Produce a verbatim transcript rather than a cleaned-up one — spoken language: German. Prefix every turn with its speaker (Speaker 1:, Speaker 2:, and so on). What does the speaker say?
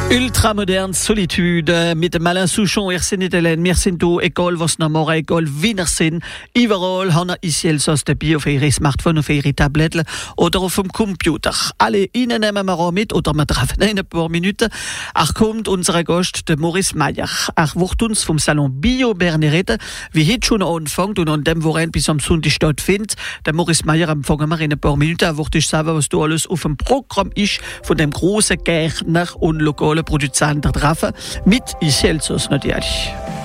Speaker 1: Ultramoderne Solitude mit dem Alain Souchon, er sind nicht allein, wir sind da, egal was noch morgen, egal wie wir sind, überall haben wir isiel so dabei auf ihre Smartphone, auf ihre Tabletten oder auf dem Computer. Alle ihnen nehmen wir auch mit oder wir treffen in ein paar Minuten. Ach kommt unser Gast, der Maurice Meyer. Ach wird uns vom Salon Bio Berne reden, wie heute schon anfängt und an dem Wochenende bis am Sonntag stattfindet. Der Maurice Meyer empfangen wir in ein paar Minuten. Er wird uns sagen, was da alles auf dem Programm ist von dem großen Gärtner und lokalen Produzenten treffen. Mit Iselsos natürlich.